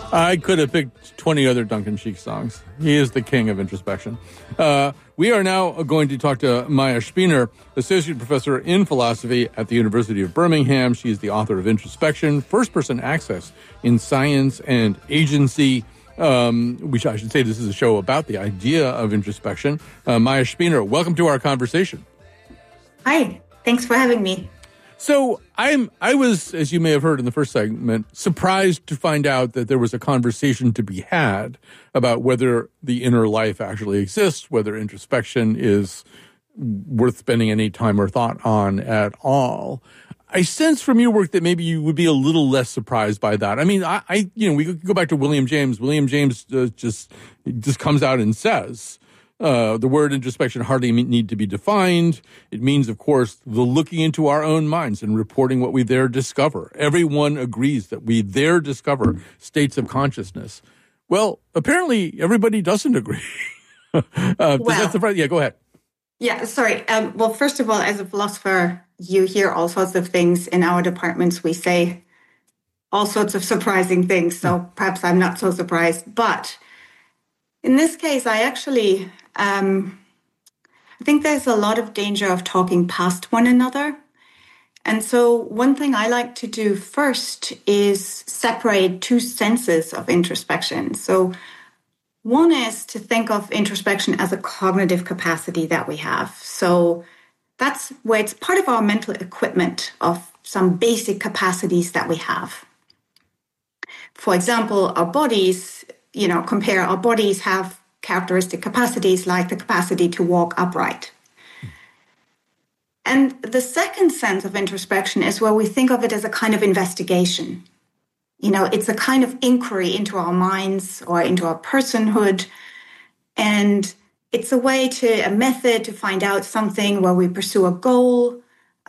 I could have picked 20 other Duncan Sheik songs. He is the king of introspection. We are now going to talk to Maya Spiner, Associate Professor in Philosophy at the University of Birmingham. She is the author of Introspection, First-Person Access in Science and Agency. Which I should say this is a show about the idea of introspection. Maya Spiner, welcome to our conversation. Hi, thanks for having me. So I was, as you may have heard in the first segment, surprised to find out that there was a conversation to be had about whether the inner life actually exists, whether introspection is worth spending any time or thought on at all. I sense from your work that maybe you would be a little less surprised by that. I mean, we could go back to William James. William James just comes out and says, the word introspection hardly need to be defined. It means, of course, the looking into our own minds and reporting what we there discover. Everyone agrees that we there discover states of consciousness. Well, apparently everybody doesn't agree. Does that surprise? Yeah, go ahead. Yeah, sorry. Well, first of all, as a philosopher, you hear all sorts of things in our departments. We say all sorts of surprising things. So perhaps I'm not so surprised. But in this case, I actually I think there's a lot of danger of talking past one another. And so one thing I like to do first is separate two senses of introspection. So one is to think of introspection as a cognitive capacity that we have. So that's where it's part of our mental equipment of some basic capacities that we have. For example, our bodies, our bodies have characteristic capacities like the capacity to walk upright. And the second sense of introspection is where we think of it as a kind of investigation. It's a kind of inquiry into our minds or into our personhood. And it's a method to find out something where we pursue a goal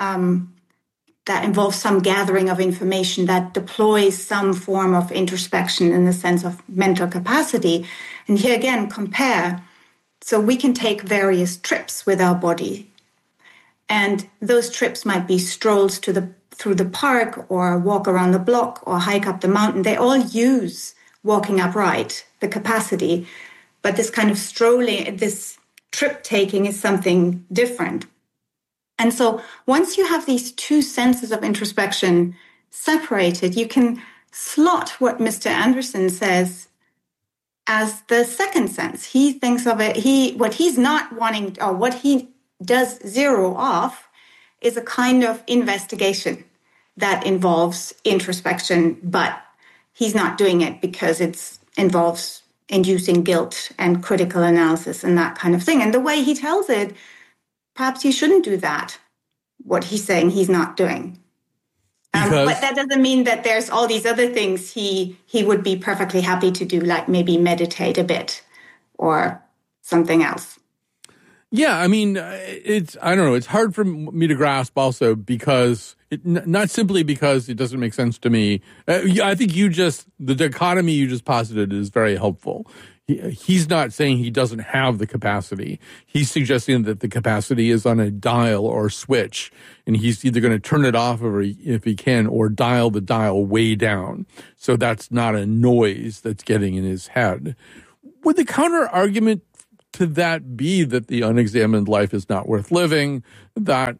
that involves some gathering of information that deploys some form of introspection in the sense of mental capacity. And here again, compare. So we can take various trips with our body. And those trips might be strolls through the park or walk around the block or hike up the mountain. They all use walking upright, the capacity. But this kind of strolling, this trip taking is something different. And so once you have these two senses of introspection separated, you can slot what Mr. Anderson says as the second sense. He thinks of it, what he's not wanting, or what he does zero off is a kind of investigation that involves introspection, but he's not doing it because it involves inducing guilt and critical analysis and that kind of thing. And the way he tells it, perhaps you shouldn't do that, what he's saying he's not doing. But that doesn't mean that there's all these other things he would be perfectly happy to do, like maybe meditate a bit or something else. Yeah, I mean, I don't know. It's hard for me to grasp also because, not simply because it doesn't make sense to me. I think the dichotomy you just posited is very helpful. He's not saying he doesn't have the capacity. He's suggesting that the capacity is on a dial or switch, and he's either going to turn it off if he can, or dial the dial way down. So that's not a noise that's getting in his head. Would the counter argument to that be that the unexamined life is not worth living? That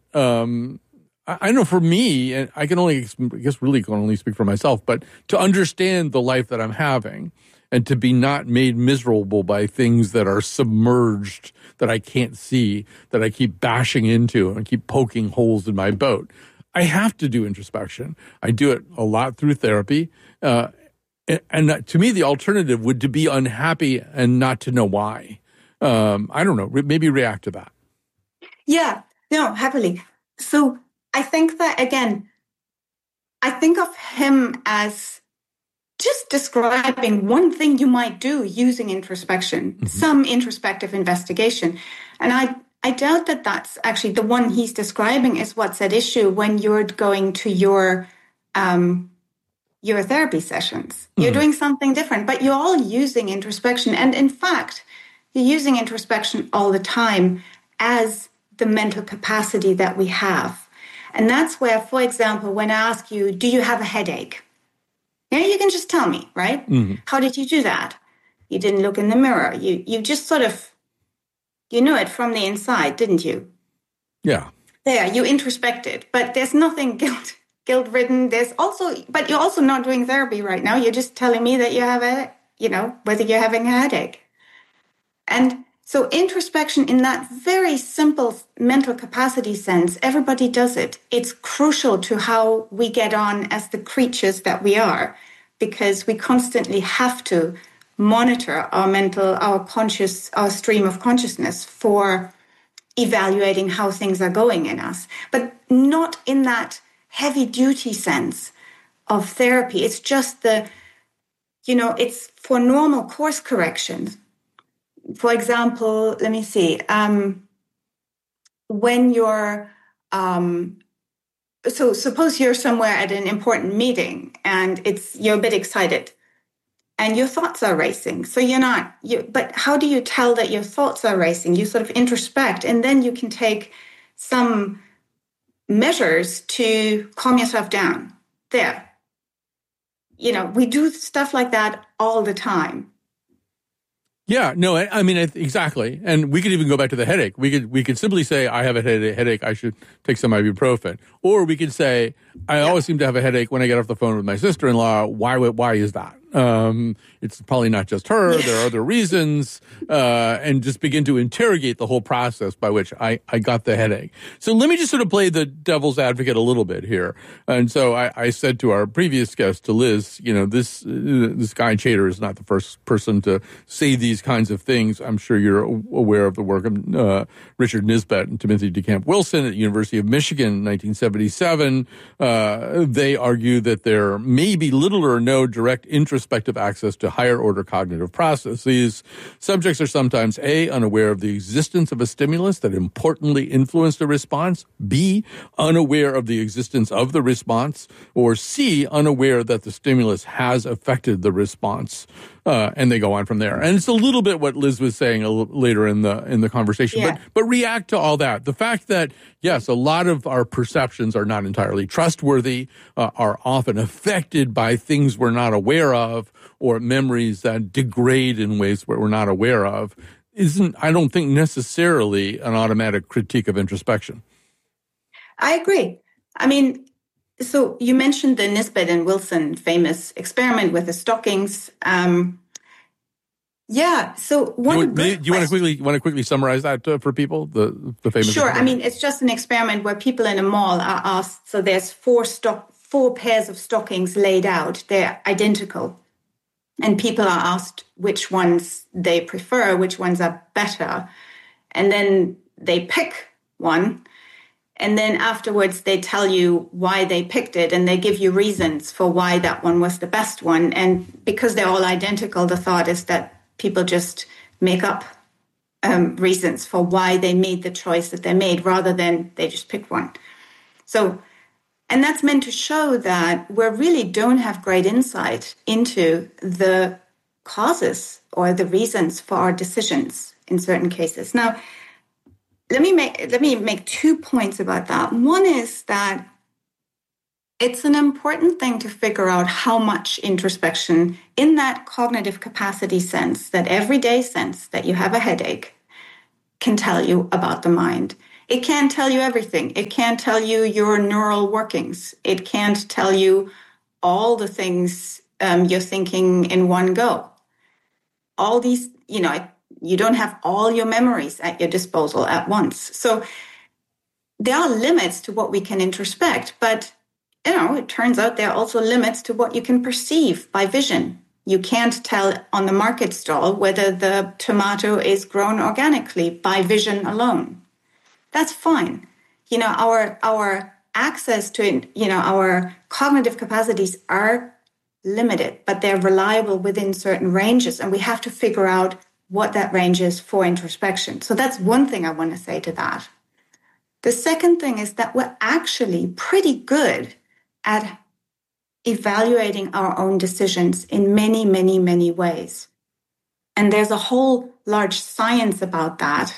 I know for me, and I can only speak for myself, but to understand the life that I'm having and to be not made miserable by things that are submerged, that I can't see, that I keep bashing into and keep poking holes in my boat, I have to do introspection. I do it a lot through therapy. And to me, the alternative would to be unhappy and not to know why. I don't know, maybe react to that. Yeah, no, happily. So I think that, again, I think of him as just describing one thing you might do using introspection, some introspective investigation. And I doubt that that's actually the one he's describing is what's at issue when you're going to your therapy sessions. You're doing something different, but you're all using introspection. And in fact, you're using introspection all the time as the mental capacity that we have. And that's where, for example, when I ask you, do you have a headache? Yeah, you can just tell me, right? Mm-hmm. How did you do that? You didn't look in the mirror. You just sort of, you knew it from the inside, didn't you? Yeah. There, you introspected, but there's nothing guilt-ridden. But you're also not doing therapy right now. You're just telling me that you have whether you're having a headache. And so introspection in that very simple mental capacity sense, everybody does it. It's crucial to how we get on as the creatures that we are, because we constantly have to monitor our stream of consciousness for evaluating how things are going in us, but not in that heavy duty sense of therapy. It's just it's for normal course corrections. For example, let me see, when you're, so suppose you're somewhere at an important meeting and you're a bit excited and your thoughts are racing. So but how do you tell that your thoughts are racing? You sort of introspect, and then you can take some measures to calm yourself down. There. We do stuff like that all the time. Yeah, no, I mean, exactly. And we could even go back to the headache. We could simply say, I have a headache, I should take some ibuprofen. Or we could say, I always seem to have a headache when I get off the phone with my sister-in-law. Why is that? It's probably not just her. There are other reasons, and just begin to interrogate the whole process by which I got the headache. So let me just sort of play the devil's advocate a little bit here. And so I said to our previous guest, to Liz, this guy Chater is not the first person to say these kinds of things. I'm sure you're aware of the work of Richard Nisbett and Timothy DeCamp Wilson at the University of Michigan in 1977. They argue that there may be little or no direct introspective access to higher order cognitive processes. Subjects are sometimes A, unaware of the existence of a stimulus that importantly influenced a response, B, unaware of the existence of the response, or C, unaware that the stimulus has affected the response. And they go on from there. And it's a little bit what Liz was saying later in the conversation. But react to all that. The fact that, yes, a lot of our perceptions are not entirely trustworthy, are often affected by things we're not aware of, or memories that degrade in ways we're not aware of, isn't, I don't think, necessarily an automatic critique of introspection. I agree. I mean, so you mentioned the Nisbett and Wilson famous experiment with the stockings. So one. Do you want to quickly summarize that for people? The famous. Sure. Experiment? I mean, it's just an experiment where people in a mall are asked. So there's four pairs of stockings laid out. They're identical, and people are asked which ones they prefer, which ones are better, and then they pick one. And then afterwards, they tell you why they picked it, and they give you reasons for why that one was the best one. And because they're all identical, the thought is that people just make up reasons for why they made the choice that they made, rather than they just picked one. So, and that's meant to show that we really don't have great insight into the causes or the reasons for our decisions in certain cases. Now, let me make 2 points about that. One is that it's an important thing to figure out how much introspection in that cognitive capacity sense, that everyday sense that you have a headache, can tell you about the mind. It can't tell you everything. It can't tell you your neural workings. It can't tell you all the things you're thinking in one go. All these, you don't have all your memories at your disposal at once. So there are limits to what we can introspect, but, it turns out there are also limits to what you can perceive by vision. You can't tell on the market stall whether the tomato is grown organically by vision alone. That's fine. Our access to, our cognitive capacities are limited, but they're reliable within certain ranges, and we have to figure out what that range is for introspection. So that's one thing I want to say to that. The second thing is that we're actually pretty good at evaluating our own decisions in many, many, many ways. And there's a whole large science about that,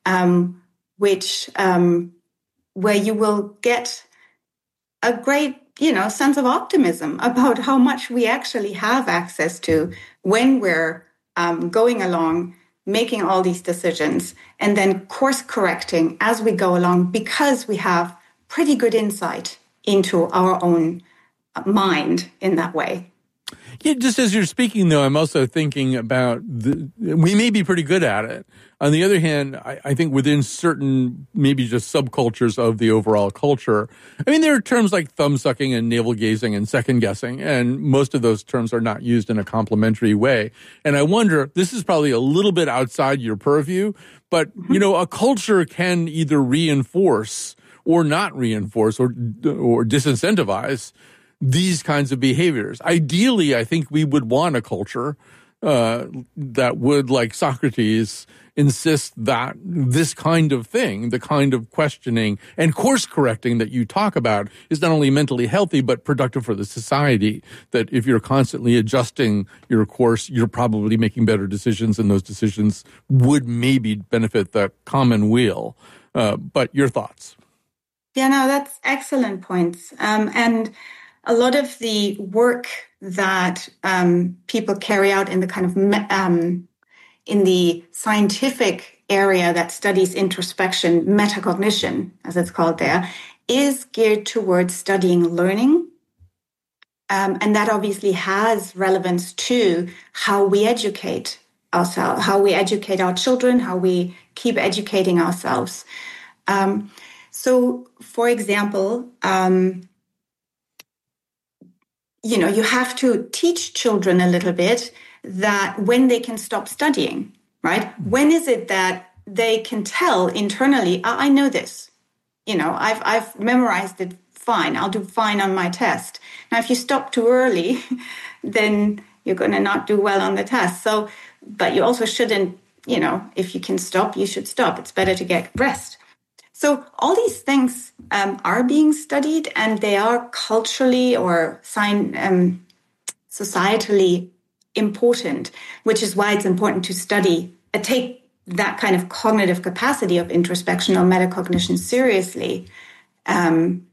where you will get a great sense of optimism about how much we actually have access to when we're going along, making all these decisions, and then course correcting as we go along, because we have pretty good insight into our own mind in that way. Yeah, just as you're speaking, though, I'm also thinking about we may be pretty good at it. On the other hand, I think within certain, maybe just subcultures of the overall culture, I mean, there are terms like thumb-sucking and navel-gazing and second-guessing, and most of those terms are not used in a complimentary way. And I wonder, this is probably a little bit outside your purview, but, a culture can either reinforce or not reinforce or disincentivize these kinds of behaviors. Ideally, I think we would want a culture that would, like Socrates, insist that this kind of thing, the kind of questioning and course correcting that you talk about, is not only mentally healthy, but productive for the society. That if you're constantly adjusting your course, you're probably making better decisions, and those decisions would maybe benefit the common weal. But your thoughts? Yeah, no, that's excellent points. And a lot of the work that people carry out in the kind of in the scientific area that studies introspection, metacognition, as it's called there, is geared towards studying learning. And that obviously has relevance to how we educate ourselves, how we educate our children, how we keep educating ourselves. So, for example, you have to teach children a little bit that when they can stop studying, right? When is it that they can tell internally, I know this, I've memorized it fine. I'll do fine on my test. Now, if you stop too early, then you're going to not do well on the test. So, but you also shouldn't, if you can stop, you should stop. It's better to get rest. So all these things are being studied, and they are culturally or societally important, which is why it's important to study, take that kind of cognitive capacity of introspection or metacognition seriously, and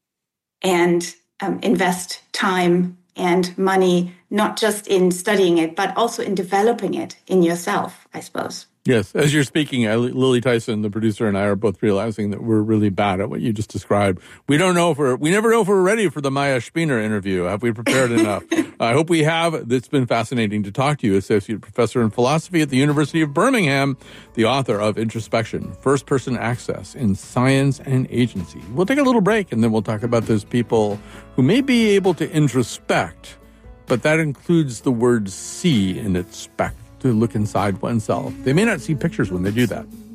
invest time and money, not just in studying it, but also in developing it in yourself, I suppose. Yes. As you're speaking, Lily Tyson, the producer, and I are both realizing that we're really bad at what you just described. We never know if we're ready for the Maya Spiener interview. Have we prepared enough? I hope we have. It's been fascinating to talk to you, Associate Professor in Philosophy at the University of Birmingham, the author of Introspection, First-Person Access in Science and Agency. We'll take a little break, and then we'll talk about those people who may be able to introspect, but that includes the word see in its spec, to look inside oneself. They may not see pictures when they do that.